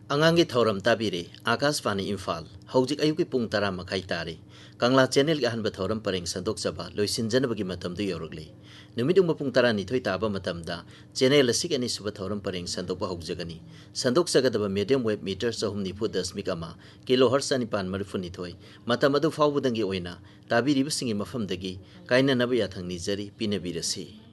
Angangi thauram tabire Akashvani Imphal hojik ayuki pung 10 makhai tare Kangla channel gi ahanba thauram pareng sandok chaba loisinjanabagi matamdu yorogli numidung pung 12 taba matamda channel asik ani suba thauram pareng sandokpa hogjagani sandok sagadaba medium wave meter 3.10 ama kilohertz ani pan marfunithoi matam adu fawbudangi oina tabiri bisingi mafamdagi kaina nabu yathang nijari pinabirasi